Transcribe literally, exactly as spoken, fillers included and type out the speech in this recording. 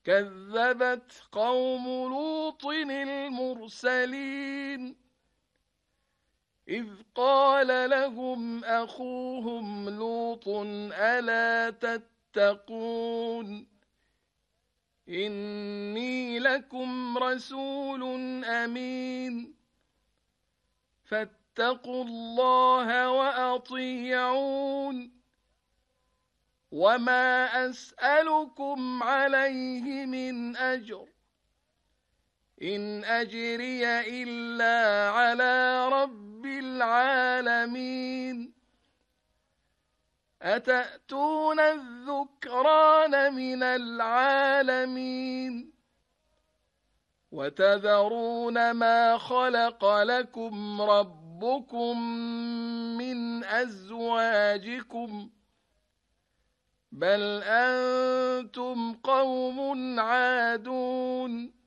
كذبت قوم لوط المرسلين إذ قال لهم أخوهم لوط ألا تتقون إني لكم رسول أمين فاتقوا الله وأطيعون وما أسألكم عليه من أجر إن أجري إلا على رب العالمين أتأتون الذكران من العالمين وتذرون ما خلق لكم ربكم من أزواجكم بل أنتم قوم عادون